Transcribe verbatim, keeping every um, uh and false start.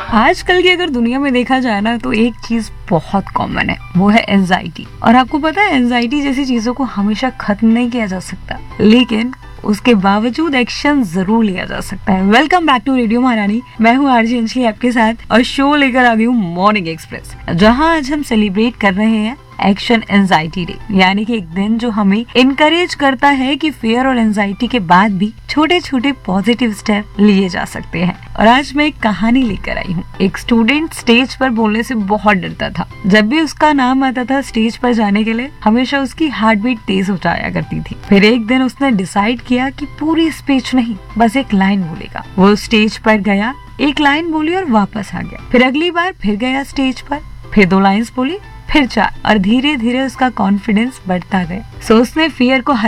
आजकल की अगर दुनिया में देखा जाए ना तो एक चीज बहुत कॉमन है, वो है एंजाइटी। और आपको पता है एंजाइटी जैसी चीजों को हमेशा खत्म नहीं किया जा सकता, लेकिन उसके बावजूद एक्शन जरूर लिया जा सकता है। वेलकम बैक टू रेडियो महारानी, मैं हूँ आरजे अंजलि आपके साथ और शो लेकर आ गई हूँ मॉर्निंग एक्सप्रेस, जहाँ आज हम सेलिब्रेट कर रहे हैं एक्शन एंजाइटी डे, यानी कि एक दिन जो हमें इनकरेज करता है कि फियर और एंजाइटी के बाद भी छोटे छोटे पॉजिटिव स्टेप लिए जा सकते हैं। और आज मैं एक कहानी लेकर आई हूँ। एक स्टूडेंट स्टेज पर बोलने से बहुत डरता था। जब भी उसका नाम आता था स्टेज पर जाने के लिए, हमेशा उसकी हार्ट बीट तेज हो जाया करती थी। फिर एक दिन उसने डिसाइड किया कि पूरी स्पीच नहीं, बस एक लाइन बोलेगा। वो स्टेज पर गया, एक लाइन बोली और वापस आ गया। फिर अगली बार फिर गया स्टेज पर, फिर दो लाइन्स बोली, फिर चार, और धीरे धीरे उसका कॉन्फिडेंस बढ़ता गया। सो उसने फियर को